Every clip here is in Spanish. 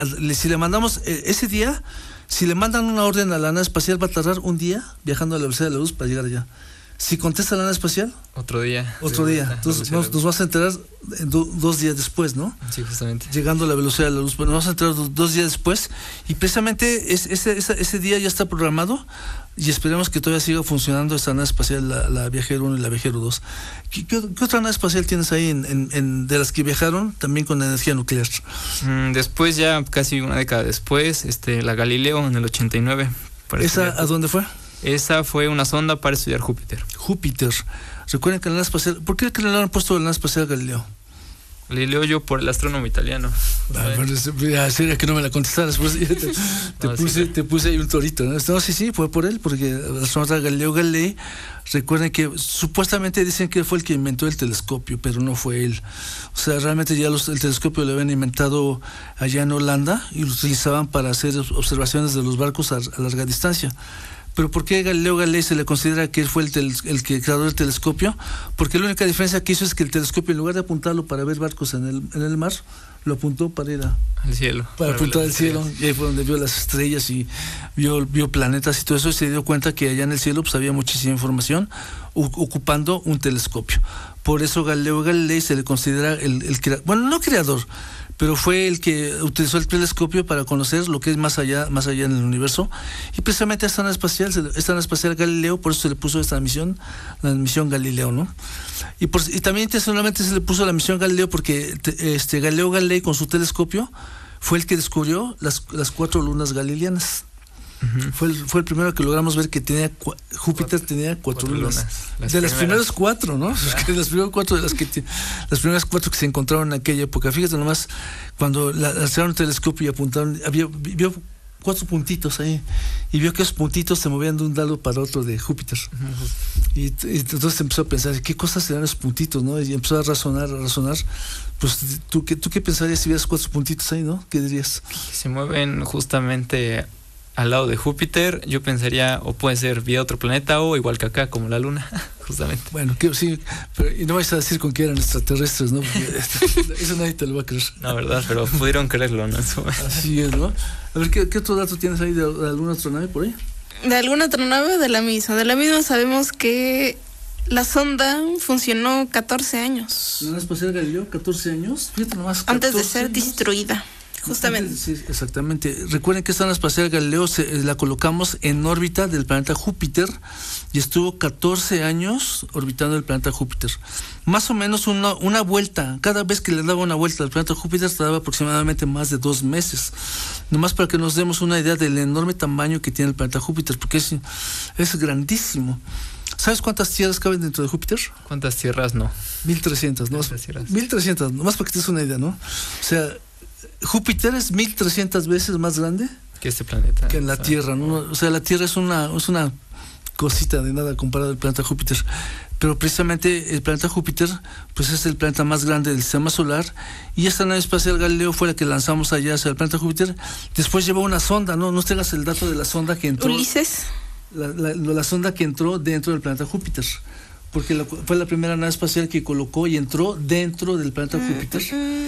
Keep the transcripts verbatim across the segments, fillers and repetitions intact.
si le mandamos eh, ese día, si le mandan una orden a la nave espacial, va a tardar un día viajando a la velocidad de la luz para llegar allá. Si contesta la nave espacial, otro día. Otro sí, día. Entonces nos, nos vas a enterar do, dos días después, ¿no? Sí, justamente. Llegando a la velocidad de la luz. Bueno, nos vas a enterar do, dos días después. Y precisamente es, ese, ese, ese día ya está programado y esperemos que todavía siga funcionando esta nave espacial, la, la Viajero uno y la Viajero dos. ¿Qué, qué, qué otra nave espacial tienes ahí en, en, en, de las que viajaron también con energía nuclear? Mm, después, ya casi una década después, este, la Galileo en el ochenta y nueve. ¿Esa a dónde fue? Esa fue una sonda para estudiar Júpiter. Júpiter. Recuerden que la nave espacial... ¿Por qué que le han puesto la nave espacial Galileo? Galileo yo por el astrónomo italiano. Ah, bueno, sería que no me la contestaras. Pues, te, te, no, puse, sí. te puse ahí un torito, ¿no? No, sí, sí, fue por él, porque el astrónomo Galileo Galilei, recuerden que supuestamente dicen que fue el que inventó el telescopio, pero no fue él. O sea, realmente ya los, el telescopio lo habían inventado allá en Holanda y lo utilizaban para hacer observaciones de los barcos a, a larga distancia. ¿Pero por qué Galileo Galilei se le considera que él fue el, tel, el que creó el telescopio? Porque la única diferencia que hizo es que el telescopio, en lugar de apuntarlo para ver barcos en el, en el mar, lo apuntó para ir a, al cielo. Para, para apuntar al cielo. Y ahí fue donde vio las estrellas y vio, vio planetas y todo eso, y se dio cuenta que allá en el cielo pues había muchísima información u, ocupando un telescopio. Por eso Galileo Galilei se le considera el, el creador, bueno, no creador, pero fue el que utilizó el telescopio para conocer lo que es más allá, más allá en el universo. Y precisamente esta nave espacial, esta nave espacial Galileo, por eso se le puso esta misión, la misión Galileo, ¿no? Y, por, y también intencionalmente se le puso la misión Galileo porque este Galileo Galilei con su telescopio fue el que descubrió las, las cuatro lunas galileanas. Uh-huh. Fue, el, fue el primero que logramos ver que tenía Júpiter cuatro, tenía cuatro, cuatro lunas. lunas. Las de primeras. Las primeras cuatro, ¿no? Yeah. Las primeras cuatro de las que las primeras cuatro que se encontraron en aquella época. Fíjate nomás, cuando lanzaron el telescopio y apuntaron, había vio cuatro puntitos ahí y vio que esos puntitos se movían de un lado para otro de Júpiter. Uh-huh. Y, y entonces empezó a pensar, ¿qué cosas serán esos puntitos, no? Y empezó a razonar, a razonar. Pues tú qué tú qué pensarías si vieras cuatro puntitos ahí, ¿no? ¿Qué dirías? Se mueven justamente al lado de Júpiter. Yo pensaría, o puede ser vía otro planeta o igual que acá, como la Luna, justamente. Bueno, que, sí, pero y no vais a decir con que eran extraterrestres, ¿no? Porque eso nadie te lo va a creer. No, verdad, pero pudieron creerlo, ¿no? Así es, ¿no? A ver, ¿qué, qué otro dato tienes ahí de, de alguna astronave por ahí? De alguna astronave o de la misma. De la misma sabemos que la sonda funcionó catorce años. ¿La nave espacial Galileo, catorce años? Fíjate nomás. Antes de ser destruida. Justamente. Sí, exactamente. Recuerden que esta nave espacial Galileo se, la colocamos en órbita del planeta Júpiter y estuvo catorce años orbitando el planeta Júpiter. Más o menos una, una vuelta, cada vez que le daba una vuelta al planeta Júpiter tardaba aproximadamente más de dos meses. Nomás para que nos demos una idea del enorme tamaño que tiene el planeta Júpiter, porque es, es grandísimo. ¿Sabes cuántas tierras caben dentro de Júpiter? ¿Cuántas tierras no? mil trescientas, ¿no? mil trescientas, nomás para que te des una idea, ¿no? O sea, Júpiter es mil trescientas veces más grande que este planeta, que en la Tierra, ¿no? O sea, la Tierra es una es una cosita de nada comparado al planeta Júpiter. Pero precisamente el planeta Júpiter, pues es el planeta más grande del sistema solar, y esta nave espacial Galileo fue la que lanzamos allá hacia el planeta Júpiter. Después llevó una sonda, ¿no? ¿No tengas el dato de la sonda que entró? Ulises. La, la, la sonda que entró dentro del planeta Júpiter. Porque la, fue la primera nave espacial que colocó y entró dentro del planeta mm, Júpiter.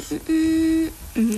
Mm, mm,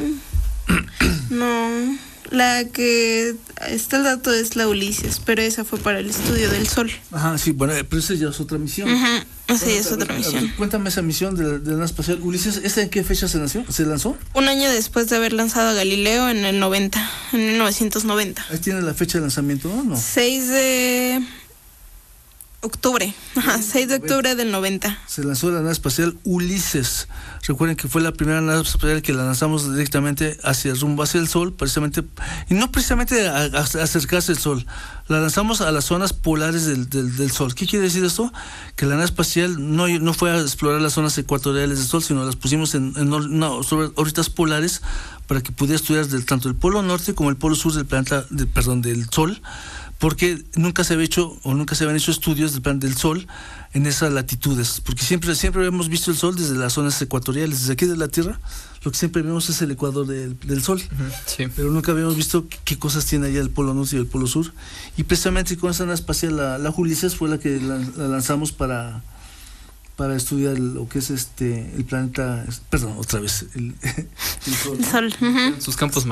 no. No. La que está el dato es la Ulises, pero esa fue para el estudio del Sol. Ajá, sí, bueno, pero esa ya es otra misión. Uh-huh. Bueno, sí, es otra ver, misión. Ver, cuéntame esa misión de la, de la nave espacial Ulises. ¿Esta en qué fecha se lanzó? ¿Se lanzó? Un año después de haber lanzado a Galileo en el noventa, en mil novecientos noventa. Ahí tiene la fecha de lanzamiento, ¿no? no. seis de octubre, ajá, seis de octubre del noventa. Se lanzó la nave espacial Ulises. Recuerden que fue la primera nave espacial que la lanzamos directamente hacia rumbo hacia el Sol, precisamente, y no precisamente a, a acercarse al Sol. La lanzamos a las zonas polares del, del, del Sol. ¿Qué quiere decir esto? Que la nave espacial no, no fue a explorar las zonas ecuatoriales del Sol, sino las pusimos en, en no, sobre órbitas polares para que pudiera estudiar del, tanto el polo norte como el polo sur del planeta, de, perdón, del Sol, porque nunca se había hecho o nunca se habían hecho estudios del plan del Sol en esas latitudes, porque siempre siempre hemos visto el Sol desde las zonas ecuatoriales, desde aquí de la Tierra, lo que siempre vemos es el ecuador del, del Sol, uh-huh, sí. Pero nunca habíamos visto qué cosas tiene allá el polo norte y el polo sur, y precisamente con esa nave espacial, la, la Ulises fue la que la, la lanzamos para para estudiar lo que es este el planeta, perdón, otra vez, el, el Sol, el Sol. Uh-huh. Sus campos